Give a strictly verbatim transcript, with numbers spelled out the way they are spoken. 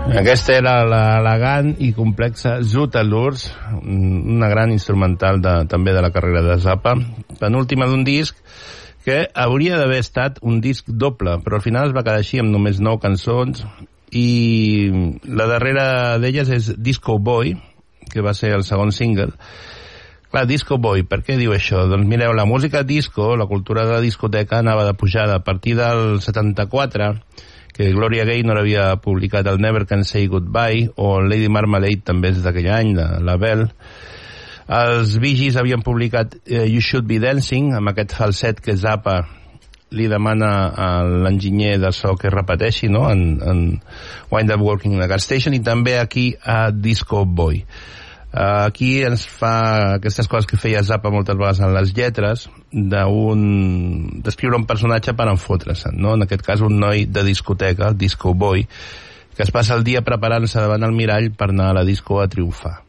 Aquesta era l'elegant i complexa Zoot Allures, una gran instrumental de, també de la carrera de Zappa, penúltima d'un disc que hauria d'haver estat un disc doble, però al final es va quedar així amb només nou cançons, i la darrera d'elles és Disco Boy, que va ser el segon single. Clar, Disco Boy, per què diu això? Doncs mireu, la música disco, la cultura de la discoteca anava de pujada a partir del setanta-quatre, que Gloria Gaynor havia publicat el Never Can Say Goodbye, o Lady Marmalade també és d'aquell any, de la Belle. Els Bee Gees havien publicat uh, You Should Be Dancing, amb aquest falset que Zappa li demana a l'enginyer de so que repeteixi, no?, en, en Wind Up Working in a Gas Station, i també aquí a Disco Boy. Uh, aquí ens fa aquestes coses que feia Zappa moltes vegades en les lletres, d'un d'escriure un personatge per enfotre-se, no? En aquest cas un noi de discoteca, Disco Boy, que es passa el dia preparant-se davant el mirall per anar a la disco a triomfar.